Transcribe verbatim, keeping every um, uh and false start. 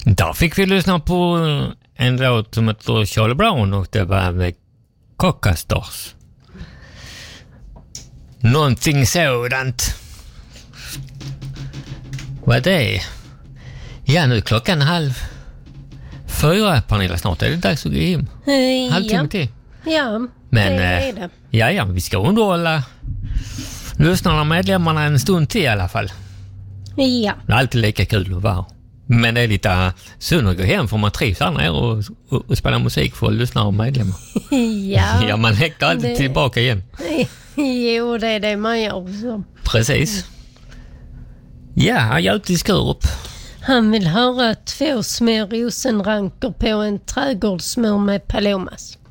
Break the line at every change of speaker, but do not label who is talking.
Där fick vi lyssna på en låt som heter Charlie Brown och det var med Cockastars. Någonting sådant. Vad det är? Ja, nu är klockan halv fyra, Pernilla. Snart är det dags att gå hem.
Uh,
Halvtimme
ja.
till.
Ja,
Men,
det är det.
Ja, ja, vi ska underhålla lyssnarna och medlemmarna en stund till i alla fall.
Ja.
Det är alltid lika kul att vara. Men det är lite synd att gå hem för man trivs här nere och, och, och spela musik för lyssnare och medlemmar.
Ja.
Ja, man längtar alltid
det...
tillbaka igen.
Jo, det är det man gör också.
Precis. Ja, han är ute i Skurup.
Han vill höra två små rosenranker på en trädgårdsmur med palomas.